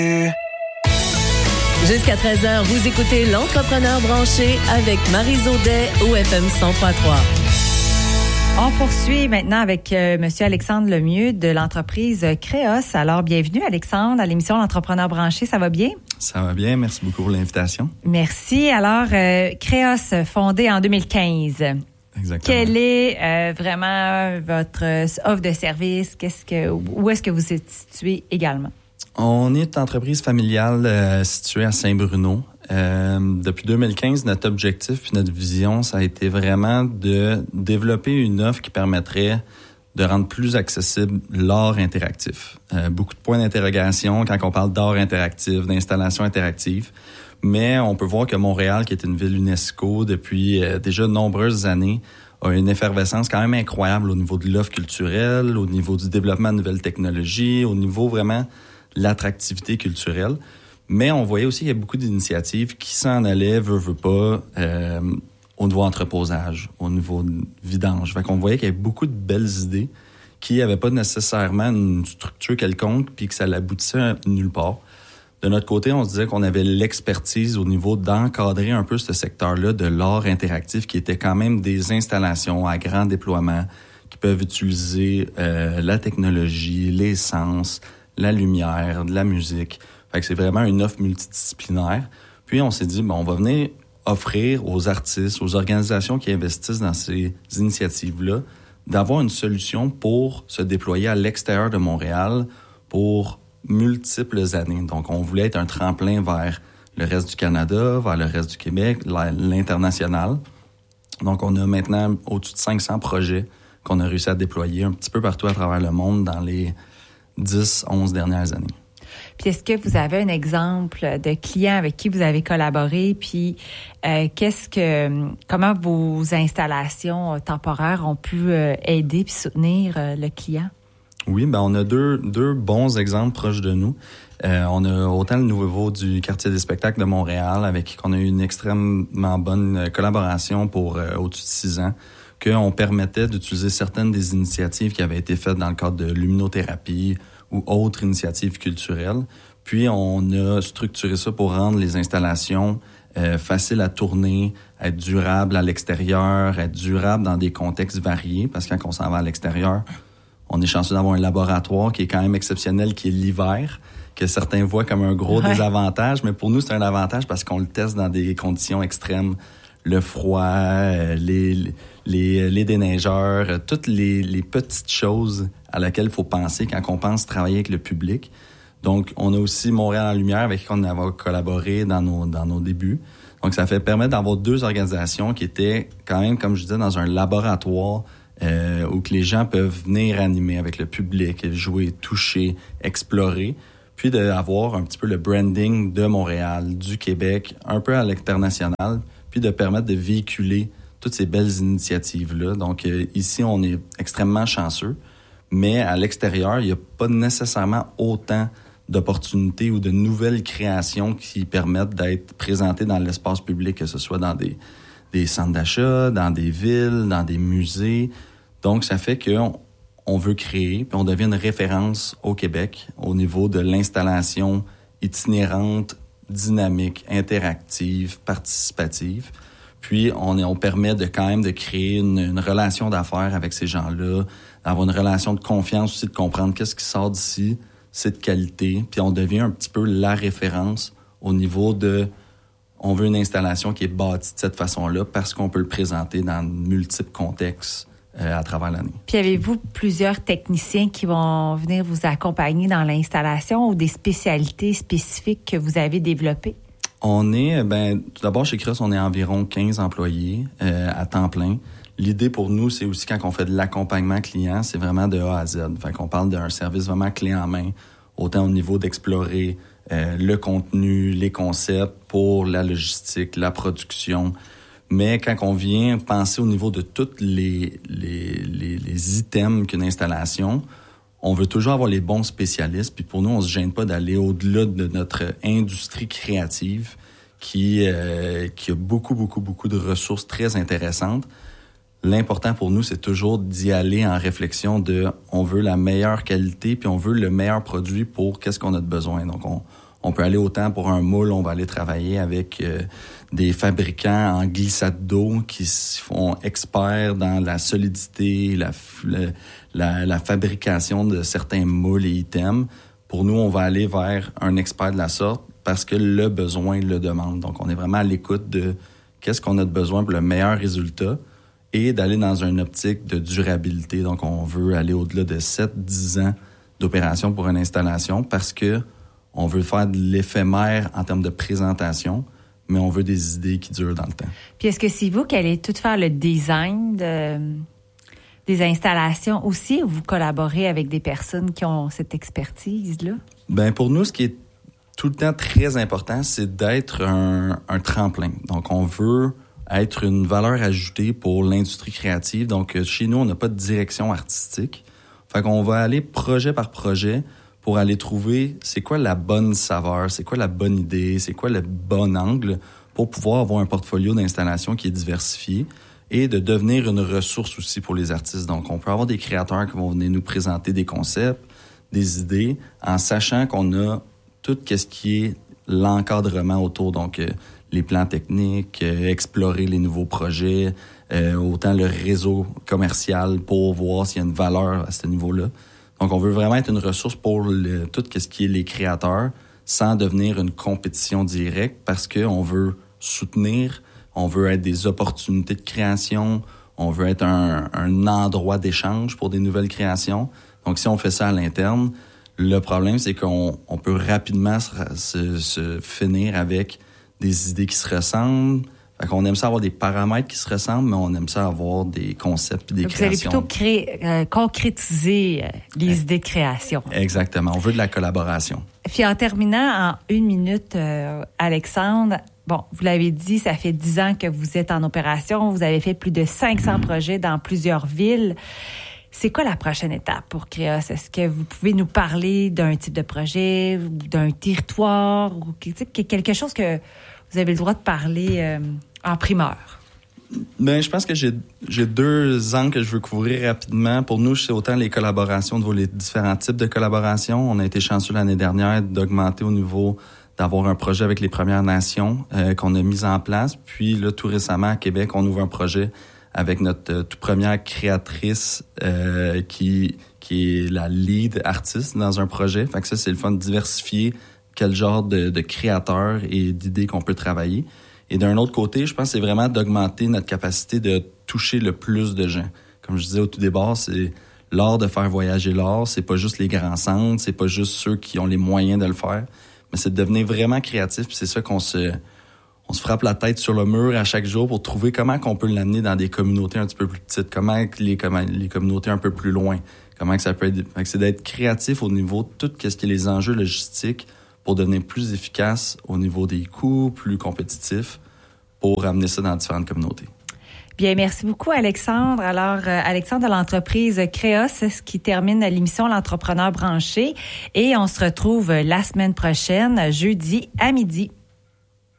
Jusqu'à 13h, vous écoutez L'Entrepreneur branché avec Marie Zaudet au FM 103.3. On poursuit maintenant avec Monsieur Alexandre Lemieux de l'entreprise Créos. Alors, bienvenue Alexandre à l'émission L'Entrepreneur branché. Ça va bien? Ça va bien. Merci beaucoup pour l'invitation. Merci. Alors, Créos, fondé en 2015. Exactement. Quelle est vraiment votre offre de service? Où est-ce que vous êtes situé également? On est une entreprise familiale située à Saint-Bruno. Depuis 2015, notre objectif puis notre vision, ça a été vraiment de développer une offre qui permettrait de rendre plus accessible l'art interactif. Beaucoup de points d'interrogation quand on parle d'art interactif, d'installation interactive. Mais on peut voir que Montréal, qui est une ville UNESCO depuis déjà de nombreuses années, a une effervescence quand même incroyable au niveau de l'offre culturelle, au niveau du développement de nouvelles technologies, au niveau vraiment l'attractivité culturelle. Mais on voyait aussi qu'il y a beaucoup d'initiatives qui s'en allaient, veut pas, au niveau entreposage, au niveau vidange. Fait qu'on voyait qu'il y avait beaucoup de belles idées qui n'avaient pas nécessairement une structure quelconque puis que ça l'aboutissait nulle part. De notre côté, on se disait qu'on avait l'expertise au niveau d'encadrer un peu ce secteur-là de l'art interactif qui était quand même des installations à grand déploiement qui peuvent utiliser la technologie, les sens, la lumière, de la musique. Fait que c'est vraiment une offre multidisciplinaire. Puis on s'est dit, on va venir offrir aux artistes, aux organisations qui investissent dans ces initiatives-là, d'avoir une solution pour se déployer à l'extérieur de Montréal pour multiples années. Donc, on voulait être un tremplin vers le reste du Canada, vers le reste du Québec, l'international. Donc, on a maintenant au-dessus de 500 projets qu'on a réussi à déployer un petit peu partout à travers le monde dans les 10-11 dernières années. Puis est-ce que vous avez un exemple de client avec qui vous avez collaboré? Puis comment vos installations temporaires ont pu aider puis soutenir le client? Oui, on a deux bons exemples proches de nous. On a autant le nouveau du quartier des spectacles de Montréal, avec qui on a eu une extrêmement bonne collaboration pour au-dessus de 6 ans, qu'on permettait d'utiliser certaines des initiatives qui avaient été faites dans le cadre de luminothérapie ou autres initiatives culturelles. Puis, on a structuré ça pour rendre les installations faciles à tourner, être durables à l'extérieur, être durables dans des contextes variés, parce que quand on s'en va à l'extérieur, on est chanceux d'avoir un laboratoire qui est quand même exceptionnel, qui est l'hiver, que certains voient comme un gros désavantage, mais pour nous, c'est un avantage parce qu'on le teste dans des conditions extrêmes. Le froid, les déneigeurs, toutes les petites choses à laquelle il faut penser quand on pense travailler avec le public. Donc, on a aussi Montréal en lumière avec qui on a collaboré dans nos débuts. Donc, ça fait permettre d'avoir deux organisations qui étaient quand même, comme je disais, dans un laboratoire où que les gens peuvent venir animer avec le public, jouer, toucher, explorer, puis d'avoir un petit peu le branding de Montréal, du Québec, un peu à l'international, puis de permettre de véhiculer toutes ces belles initiatives-là. Donc, ici, on est extrêmement chanceux, mais à l'extérieur, il n'y a pas nécessairement autant d'opportunités ou de nouvelles créations qui permettent d'être présentées dans l'espace public, que ce soit dans des centres d'achat, dans des villes, dans des musées. Donc, ça fait qu'on veut créer, puis on devient une référence au Québec au niveau de l'installation itinérante, dynamique, interactive, participative. Puis, on permet quand même de créer une relation d'affaires avec ces gens-là, d'avoir une relation de confiance aussi, de comprendre qu'est-ce qui sort d'ici, c'est de qualité. Puis, on devient un petit peu la référence au niveau de... On veut une installation qui est bâtie de cette façon-là parce qu'on peut le présenter dans de multiples contextes à travers l'année. Puis avez-vous plusieurs techniciens qui vont venir vous accompagner dans l'installation ou des spécialités spécifiques que vous avez développées? On est, tout d'abord, chez Créos, on est environ 15 employés à temps plein. L'idée pour nous, c'est aussi quand on fait de l'accompagnement client, c'est vraiment de A à Z. Fait qu'on parle d'un service vraiment clé en main, autant au niveau d'explorer le contenu, les concepts pour la logistique, la production. Mais quand on vient penser au niveau de tous les items qu'une installation, on veut toujours avoir les bons spécialistes. Puis pour nous, on se gêne pas d'aller au-delà de notre industrie créative qui a beaucoup de ressources très intéressantes. L'important pour nous, c'est toujours d'y aller en réflexion de on veut la meilleure qualité puis on veut le meilleur produit pour qu'est-ce qu'on a de besoin. Donc, On peut aller autant pour un moule, on va aller travailler avec des fabricants en glissade d'eau qui font experts dans la solidité, la fabrication de certains moules et items. Pour nous, on va aller vers un expert de la sorte parce que le besoin le demande. Donc, on est vraiment à l'écoute de qu'est-ce qu'on a de besoin pour le meilleur résultat et d'aller dans une optique de durabilité. Donc, on veut aller au-delà de 7-10 ans d'opération pour une installation parce que on veut faire de l'éphémère en termes de présentation, mais on veut des idées qui durent dans le temps. Puis est-ce que c'est vous qui allez tout faire le design des installations aussi, ou vous collaborez avec des personnes qui ont cette expertise-là? Bien, pour nous, ce qui est tout le temps très important, c'est d'être un tremplin. Donc, on veut être une valeur ajoutée pour l'industrie créative. Donc, chez nous, on n'a pas de direction artistique. Fait qu'on va aller projet par projet pour aller trouver c'est quoi la bonne saveur, c'est quoi la bonne idée, c'est quoi le bon angle pour pouvoir avoir un portfolio d'installation qui est diversifié et de devenir une ressource aussi pour les artistes. Donc, on peut avoir des créateurs qui vont venir nous présenter des concepts, des idées, en sachant qu'on a tout ce qui est l'encadrement autour, donc les plans techniques, explorer les nouveaux projets, autant le réseau commercial pour voir s'il y a une valeur à ce niveau-là. Donc, on veut vraiment être une ressource pour tout ce qui est les créateurs sans devenir une compétition directe parce qu'on veut soutenir, on veut être des opportunités de création, on veut être un endroit d'échange pour des nouvelles créations. Donc, si on fait ça à l'interne, le problème, c'est qu'on peut rapidement se finir avec des idées qui se ressemblent. Fait qu'on aime ça avoir des paramètres qui se ressemblent, mais on aime ça avoir des concepts et des créations. Vous allez plutôt concrétiser les idées de création. Exactement. On veut de la collaboration. Puis en terminant, en 1 minute, Alexandre, bon, vous l'avez dit, ça fait 10 ans que vous êtes en opération. Vous avez fait plus de 500 projets dans plusieurs villes. C'est quoi la prochaine étape pour Créos? Est-ce que vous pouvez nous parler d'un type de projet, d'un territoire, ou quelque chose que vous avez le droit de parler en primeur? Bien, je pense que j'ai 2 angles que je veux couvrir rapidement. Pour nous, c'est autant les collaborations, les différents types de collaborations. On a été chanceux l'année dernière d'augmenter au niveau d'avoir un projet avec les Premières Nations qu'on a mis en place. Puis là, tout récemment, à Québec, on ouvre un projet avec notre toute première créatrice qui est la lead artiste dans un projet. Fait que ça, c'est le fun de diversifier quel genre de créateurs et d'idées qu'on peut travailler. Et d'un autre côté, je pense que c'est vraiment d'augmenter notre capacité de toucher le plus de gens. Comme je disais au tout départ, c'est l'art de faire voyager l'art. C'est pas juste les grands centres, c'est pas juste ceux qui ont les moyens de le faire, mais c'est de devenir vraiment créatif. Puis c'est ça qu'on se frappe la tête sur le mur à chaque jour pour trouver comment qu'on peut l'amener dans des communautés un petit peu plus petites, comment les communautés un peu plus loin, comment que ça peut être. C'est d'être créatif au niveau de tout ce qui est les enjeux logistiques pour devenir plus efficace au niveau des coûts, plus compétitif, pour amener ça dans différentes communautés. Bien, merci beaucoup, Alexandre. Alors, Alexandre de l'entreprise Créos, c'est ce qui termine l'émission L'Entrepreneur branché. Et on se retrouve la semaine prochaine, jeudi à midi.